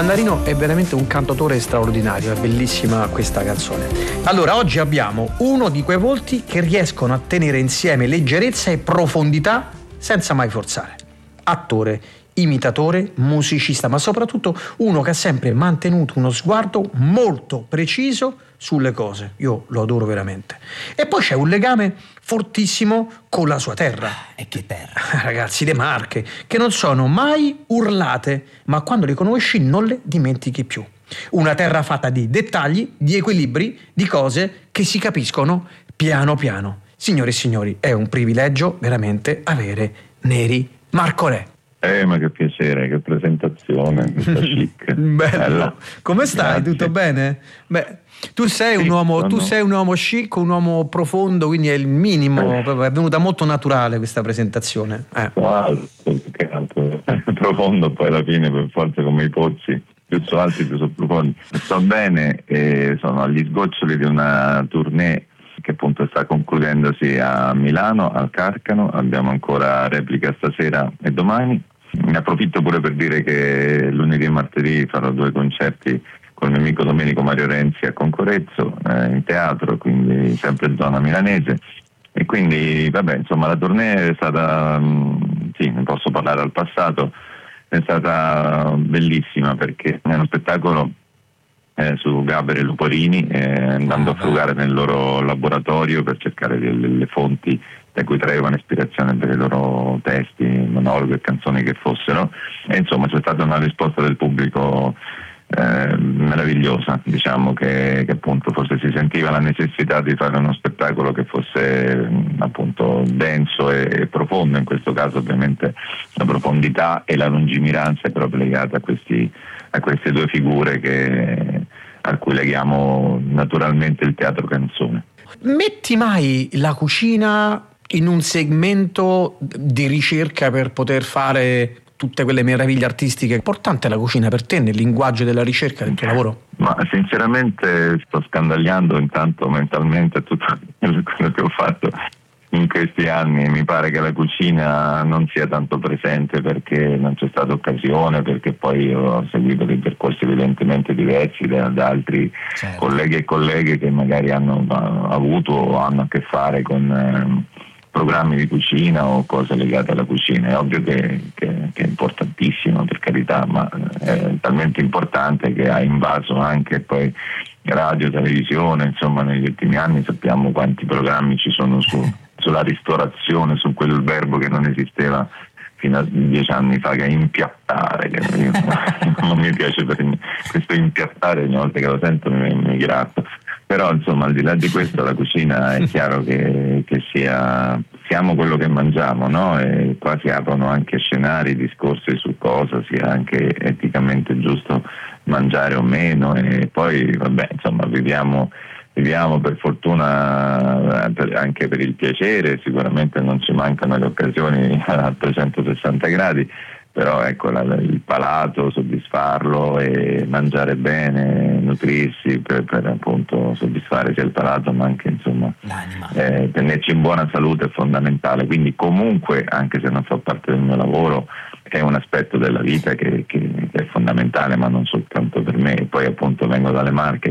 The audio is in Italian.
Mandarino è veramente un cantautore straordinario, è bellissima questa canzone. Allora, oggi abbiamo uno di quei volti che riescono a tenere insieme leggerezza e profondità senza mai forzare. Attore, imitatore, musicista, ma soprattutto uno che ha sempre mantenuto uno sguardo molto preciso sulle cose. Io lo adoro veramente. E poi c'è un legame fortissimo con la sua terra. E che terra? Ragazzi, le Marche, che non sono mai urlate, ma quando le conosci non le dimentichi più. Una terra fatta di dettagli, di equilibri, di cose che si capiscono piano piano. Signore e signori, è un privilegio veramente avere Neri Marcolè. Ma che piacere, che presentazione, questa chic. Bello. Come stai? Grazie. Tutto bene? Beh, tu sei un uomo, tu sei un uomo chic, un uomo profondo, quindi è il minimo, proprio, è venuta molto naturale questa presentazione. Che altro, profondo poi alla fine per forza come i pozzi, più sono alti più sono profondi. Sto bene e sono agli sgoccioli di una tournée che appunto sta concludendosi a Milano, al Carcano. Abbiamo ancora replica stasera e domani. Ne approfitto pure per dire che lunedì e martedì farò 2 concerti con il mio amico Domenico Mario Renzi a Concorrezzo, in teatro, quindi sempre zona milanese. E quindi vabbè, insomma, la tournée è stata, sì, ne posso parlare al passato, è stata bellissima perché è uno spettacolo su Gaber e Luporini, andando a frugare nel loro laboratorio per cercare le fonti da cui traevano ispirazione per i loro testi, monologhi e canzoni che fossero, e insomma c'è stata una risposta del pubblico meravigliosa. Diciamo che appunto forse si sentiva la necessità di fare uno spettacolo che fosse appunto denso e profondo. In questo caso ovviamente la profondità e la lungimiranza è proprio legata a queste 2 figure a cui leghiamo naturalmente il teatro canzone. Metti mai la cucina in un segmento di ricerca per poter fare tutte quelle meraviglie artistiche? È importante la cucina per te nel linguaggio della ricerca del tuo lavoro? Ma sinceramente sto scandagliando intanto mentalmente tutto quello che ho fatto in questi anni. Mi pare che la cucina non sia tanto presente perché non c'è stata occasione, perché poi ho seguito dei percorsi evidentemente diversi da altri colleghi e colleghe che magari hanno avuto o hanno a che fare con programmi di cucina o cose legate alla cucina. È ovvio che è importantissimo, per carità, ma è talmente importante che ha invaso anche poi radio, televisione. Insomma, negli ultimi anni sappiamo quanti programmi ci sono sulla ristorazione, su quel verbo che non esisteva fino a 10 anni fa, che è impiattare, che non mi piace per questo impiattare, ogni volta che lo sento mi gratto. Però insomma, al di là di questo, la cucina è chiaro che siamo quello che mangiamo, no? E qua si aprono anche scenari, discorsi su cosa sia anche eticamente giusto mangiare o meno. E poi vabbè, insomma, viviamo per fortuna anche per il piacere. Sicuramente non ci mancano le occasioni a 360 gradi, però ecco, il palato, soddisfarlo e mangiare bene, nutrirsi per appunto soddisfare sia il palato ma anche insomma tenerci in buona salute è fondamentale. Quindi comunque, anche se non fa parte del mio lavoro, è un aspetto della vita che è fondamentale, ma non soltanto per me. Poi appunto vengo dalle Marche,